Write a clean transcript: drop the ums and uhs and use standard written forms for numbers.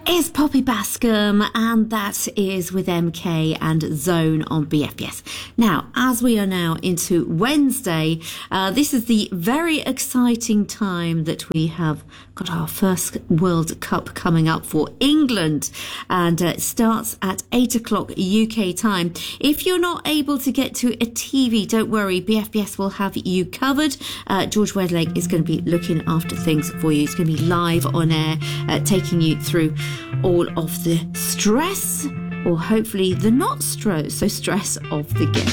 is Poppy Bascom, and that is with MK and Zone on BFBS. Now, as we are now into Wednesday, this is the very exciting time that we have got our first World Cup coming up for England, and it starts at 8 o'clock UK time. If you're not able to get to a TV, don't worry, BFBS will have you covered. George Wedlake is going to be looking after things for you. He's going to be live on air, taking you through all of the stress, or hopefully the not stress of the game.